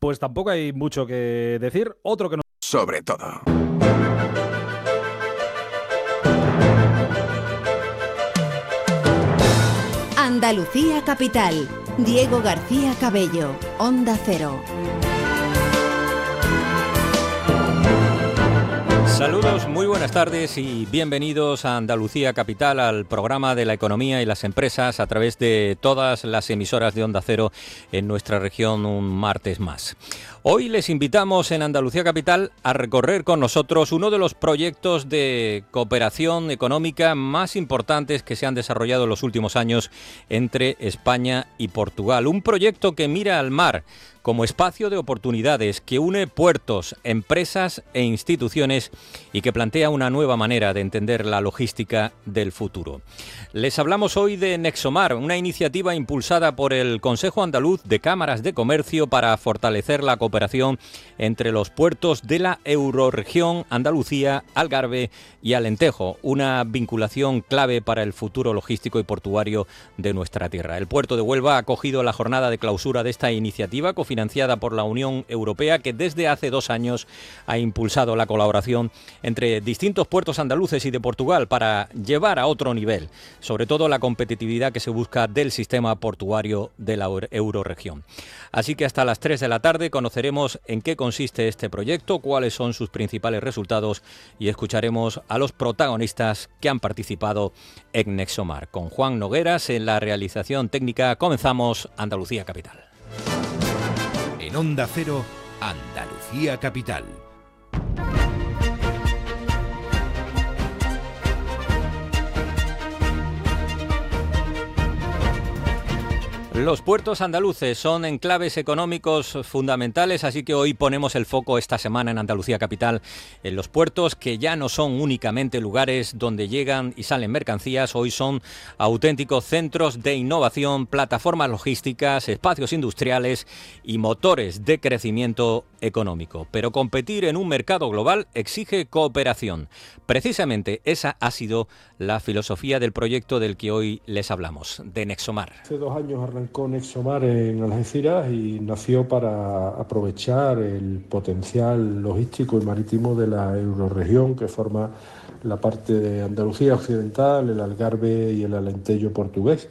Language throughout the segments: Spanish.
pues tampoco hay mucho que decir. Otro que no... Sobre todo. Andalucía Capital. Diego García Cabello, Onda Cero. Saludos, muy buenas tardes y bienvenidos a Andalucía Capital, al programa de la economía y las empresas a través de todas las emisoras de Onda Cero en nuestra región un martes más. Hoy les invitamos en Andalucía Capital a recorrer con nosotros uno de los proyectos de cooperación económica más importantes que se han desarrollado en los últimos años entre España y Portugal. Un proyecto que mira al mar como espacio de oportunidades, que une puertos, empresas e instituciones y que plantea una nueva manera de entender la logística del futuro. Les hablamos hoy de Nexomar, una iniciativa impulsada por el Consejo Andaluz de Cámaras de Comercio para fortalecer la cooperación entre los puertos de la eurorregión Andalucía, Algarve y Alentejo, una vinculación clave para el futuro logístico y portuario de nuestra tierra. El puerto de Huelva ha acogido la jornada de clausura de esta iniciativa cofinanciada por la Unión Europea, que desde hace 2 años ha impulsado la colaboración entre distintos puertos andaluces y de Portugal para llevar a otro nivel, sobre todo la competitividad que se busca del sistema portuario de la eurorregión. Así que hasta las 3 de la tarde conoceremos en qué consiste este proyecto, cuáles son sus principales resultados y escucharemos a los protagonistas que han participado en Nexomar. Con Juan Nogueras en la realización técnica comenzamos Andalucía Capital. En Onda Cero, Andalucía Capital. Los puertos andaluces son enclaves económicos fundamentales, así que hoy ponemos el foco esta semana en Andalucía Capital en los puertos, que ya no son únicamente lugares donde llegan y salen mercancías, hoy son auténticos centros de innovación, plataformas logísticas, espacios industriales y motores de crecimiento económico. Pero competir en un mercado global exige cooperación. Precisamente esa ha sido la filosofía del proyecto del que hoy les hablamos, de Nexomar. Hace 2 años arrancó Nexomar en Algeciras y nació para aprovechar el potencial logístico y marítimo de la eurorregión, que forma la parte de Andalucía Occidental, el Algarve y el Alentejo portugués,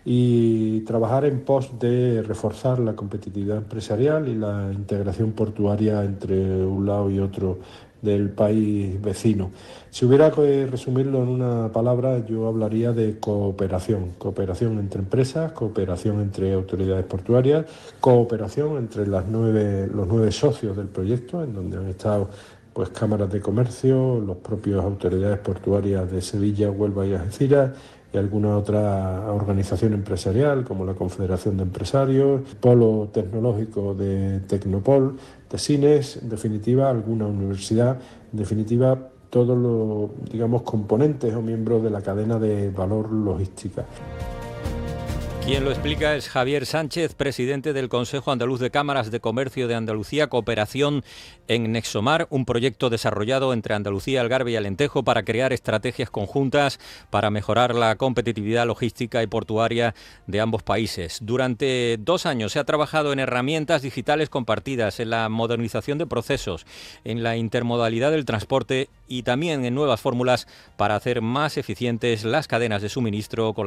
y trabajar en pos de reforzar la competitividad empresarial y la integración portuaria entre un lado y otro del país vecino. Si hubiera que resumirlo en una palabra, yo hablaría de cooperación. Cooperación entre empresas, cooperación entre autoridades portuarias, cooperación entre los 9 socios del proyecto, en donde han estado pues cámaras de comercio, los propios autoridades portuarias de Sevilla, Huelva y Algeciras, y alguna otra organización empresarial como la Confederación de Empresarios, Polo Tecnológico de Tecnopol, Tesines, en definitiva alguna universidad, en definitiva todos los, componentes o miembros de la cadena de valor logística. Quien lo explica es Javier Sánchez, presidente del Consejo Andaluz de Cámaras de Comercio de Andalucía, Cooperación en Nexomar, un proyecto desarrollado entre Andalucía, Algarve y Alentejo para crear estrategias conjuntas para mejorar la competitividad logística y portuaria de ambos países. Durante 2 años se ha trabajado en herramientas digitales compartidas, en la modernización de procesos, en la intermodalidad del transporte y también en nuevas fórmulas para hacer más eficientes las cadenas de suministro con